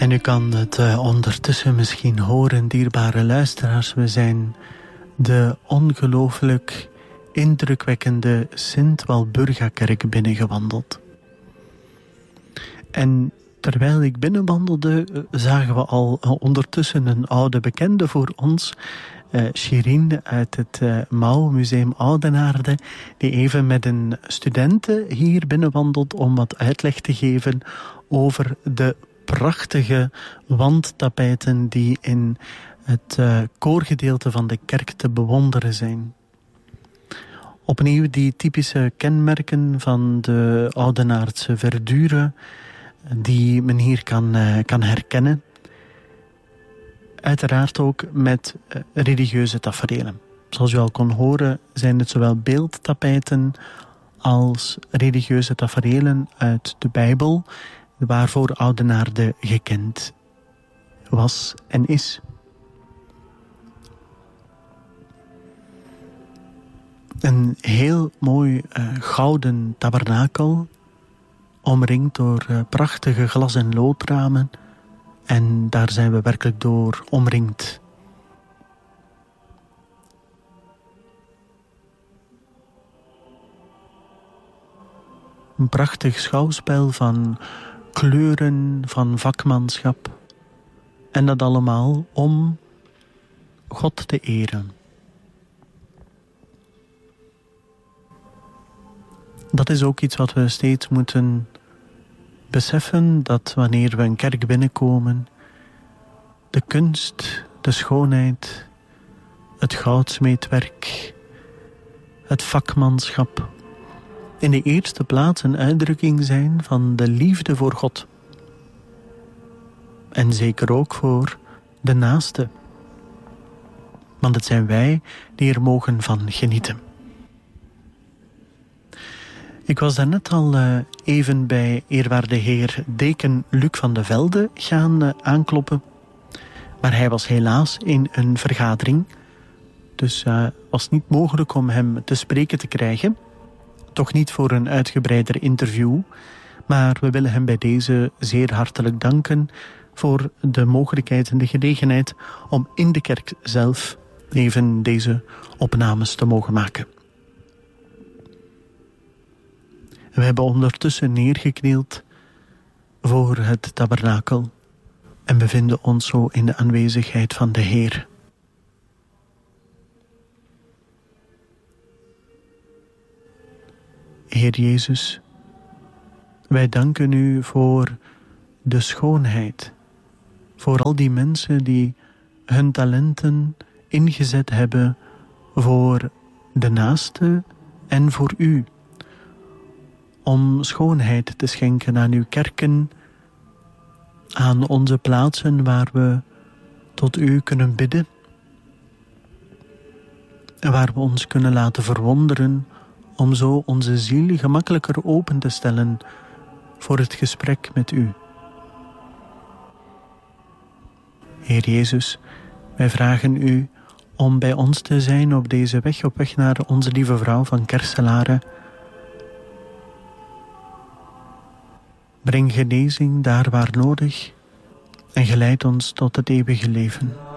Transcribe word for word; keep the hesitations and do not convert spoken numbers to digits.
En u kan het uh, ondertussen misschien horen, dierbare luisteraars. We zijn de ongelooflijk indrukwekkende Sint-Walburga-kerk binnengewandeld. En terwijl ik binnenwandelde, zagen we al uh, ondertussen een oude bekende voor ons, uh, Shirin uit het uh, Mouwmuseum Oudenaarde, die even met een studente hier binnenwandelt om wat uitleg te geven over de prachtige wandtapijten die in het uh, koorgedeelte van de kerk te bewonderen zijn. Opnieuw die typische kenmerken van de Oudenaardse verdure die men hier kan, uh, kan herkennen. Uiteraard ook met uh, religieuze taferelen. Zoals u al kon horen zijn het zowel beeldtapijten als religieuze taferelen uit de Bijbel, waarvoor Oudenaarde gekend was en is. Een heel mooi uh, gouden tabernakel, omringd door uh, prachtige glas- en loodramen. En daar zijn we werkelijk door omringd. Een prachtig schouwspel van kleuren, van vakmanschap. En dat allemaal om God te eren. Dat is ook iets wat we steeds moeten beseffen, dat wanneer we een kerk binnenkomen, de kunst, de schoonheid, het goudsmeedwerk, het vakmanschap in de eerste plaats een uitdrukking zijn van de liefde voor God. En zeker ook voor de naaste. Want het zijn wij die er mogen van genieten. Ik was daarnet al uh, even bij eerwaarde heer deken Luc van de Velde gaan uh, aankloppen. Maar hij was helaas in een vergadering. Dus uh, was niet mogelijk om hem te spreken te krijgen. Toch niet voor een uitgebreider interview. Maar we willen hem bij deze zeer hartelijk danken voor de mogelijkheid en de gelegenheid om in de kerk zelf even deze opnames te mogen maken. We hebben ondertussen neergeknield voor het tabernakel en bevinden ons zo in de aanwezigheid van de Heer. Heer Jezus, wij danken u voor de schoonheid, voor al die mensen die hun talenten ingezet hebben voor de naaste en voor u. Om schoonheid te schenken aan uw kerken, aan onze plaatsen waar we tot u kunnen bidden, en waar we ons kunnen laten verwonderen, om zo onze ziel gemakkelijker open te stellen voor het gesprek met u. Heer Jezus, wij vragen u om bij ons te zijn op deze weg, op weg naar onze lieve vrouw van Kerselare. Breng genezing daar waar nodig en geleid ons tot het eeuwige leven.